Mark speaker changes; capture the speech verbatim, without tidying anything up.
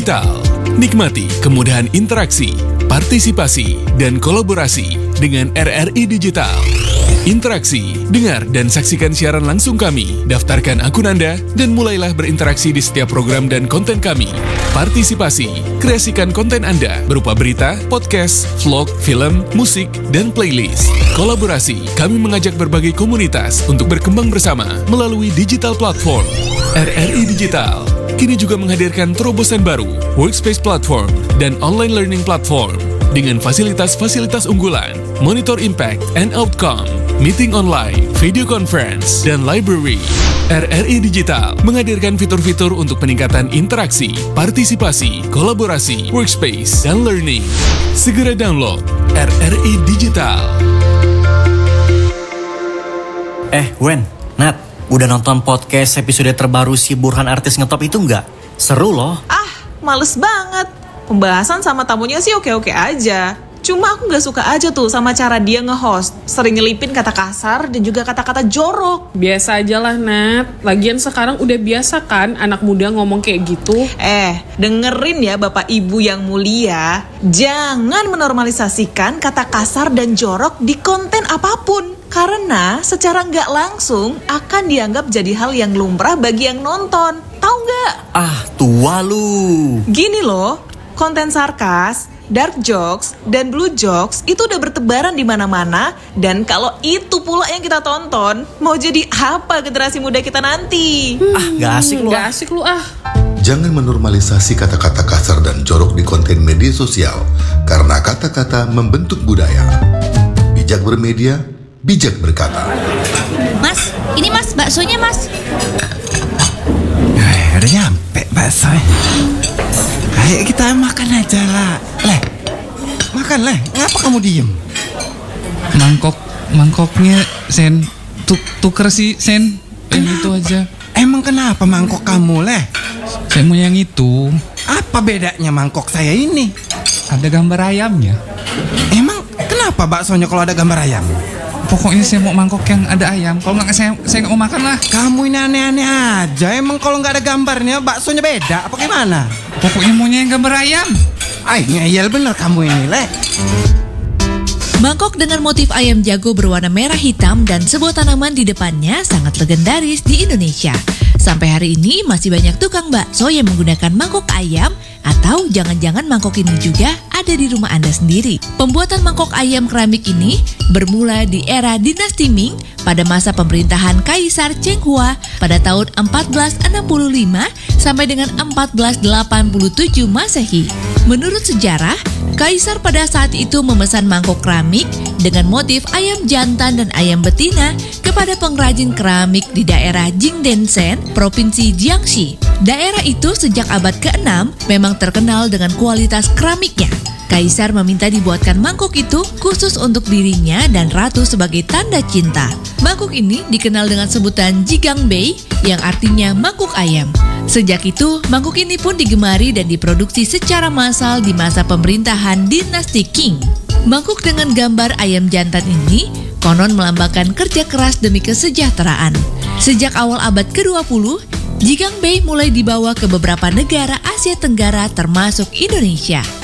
Speaker 1: Digital. Nikmati kemudahan interaksi, partisipasi, dan kolaborasi dengan R R I Digital. Interaksi, dengar dan saksikan siaran langsung kami, daftarkan akun Anda, dan mulailah berinteraksi di setiap program dan konten kami. Partisipasi, kreasikan konten Anda berupa berita, podcast, vlog, film, musik, dan playlist. Kolaborasi, kami mengajak berbagai komunitas untuk berkembang bersama melalui digital platform. R R I Digital kini juga menghadirkan terobosan baru, workspace platform, dan online learning platform dengan fasilitas-fasilitas unggulan, monitor impact and outcome, meeting online, video conference, dan library. R R I Digital menghadirkan fitur-fitur untuk peningkatan interaksi, partisipasi, kolaborasi, workspace, dan learning. Segera download R R I Digital.
Speaker 2: Eh, Wen, Nat, udah nonton podcast episode terbaru si Burhan artis ngetop itu nggak? Seru loh.
Speaker 3: Ah, males banget. Pembahasan sama tamunya sih oke-oke aja. Cuma aku gak suka aja tuh sama cara dia nge-host. Sering nyelipin kata kasar dan juga kata-kata jorok.
Speaker 4: Biasa aja lah, Nat. Lagian sekarang udah biasa kan anak muda ngomong kayak gitu.
Speaker 3: Eh, dengerin ya Bapak Ibu yang mulia. Jangan menormalisasikan kata kasar dan jorok di konten apapun. Karena secara gak langsung akan dianggap jadi hal yang lumrah bagi yang nonton. Tahu gak?
Speaker 2: Ah, tua lu.
Speaker 3: Gini loh, konten sarkas, dark jokes, dan blue jokes itu udah bertebaran di mana-mana. Dan kalau itu pula yang kita tonton, mau jadi apa generasi muda kita nanti?
Speaker 2: Hmm, ah, gak asik lu.
Speaker 4: Gak asik lu ah.
Speaker 5: Jangan menormalisasi kata-kata kasar dan jorok di konten media sosial, karena kata-kata membentuk budaya. Bijak bermedia, bijak berkata.
Speaker 6: Mas, ini mas, baksonya mas.
Speaker 7: Eh, udah nyampe bakso. Ayo kita makan aja lah. Leh, makan leh. Ngapa kamu diem?
Speaker 8: Mangkok, mangkoknya Sen, tuk, tuker sih Sen. Yang itu aja.
Speaker 7: Emang kenapa mangkok kamu leh?
Speaker 8: Saya mau yang itu.
Speaker 7: Apa bedanya mangkok saya ini?
Speaker 8: Ada gambar ayamnya.
Speaker 7: Emang kenapa baksonya kalau ada gambar ayam?
Speaker 8: Pokoknya saya mau mangkok yang ada ayam. Kalau nggak saya saya nggak mau makan lah.
Speaker 7: Kamu ini aneh-aneh aja. Emang kalau nggak ada gambarnya baksonya beda? Apa gimana?
Speaker 8: Pokoknya maunya yang gambar ayam.
Speaker 7: Ay, ngeyel bener kamu ini leh.
Speaker 6: Mangkok dengan motif ayam jago berwarna merah hitam dan sebuah tanaman di depannya sangat legendaris di Indonesia. Sampai hari ini masih banyak tukang bakso yang menggunakan mangkok ayam, atau jangan-jangan mangkok ini juga ada di rumah Anda sendiri. Pembuatan mangkok ayam keramik ini bermula di era dinasti Ming pada masa pemerintahan Kaisar Cheng Hua pada tahun empat belas enam puluh lima sampai dengan empat belas delapan puluh tujuh Masehi. Menurut sejarah, Kaisar pada saat itu memesan mangkok keramik dengan motif ayam jantan dan ayam betina kepada pengrajin keramik di daerah Jingdenshen, Provinsi Jiangxi. Daerah itu sejak abad keenam memang terkenal dengan kualitas keramiknya. Kaisar meminta dibuatkan mangkok itu khusus untuk dirinya dan ratu sebagai tanda cinta. Mangkok ini dikenal dengan sebutan Jigangbei yang artinya mangkuk ayam. Sejak itu, mangkuk ini pun digemari dan diproduksi secara massal di masa pemerintahan dinasti Qing. Mangkuk dengan gambar ayam jantan ini konon melambangkan kerja keras demi kesejahteraan. Sejak awal abad kedua puluh, Jigangbei mulai dibawa ke beberapa negara Asia Tenggara termasuk Indonesia.